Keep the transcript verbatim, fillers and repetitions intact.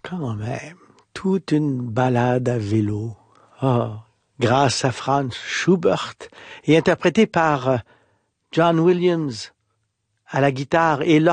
Quand même, toute une balade à vélo. Oh, grâce à Franz Schubert et interprétée par John Williams à la guitare et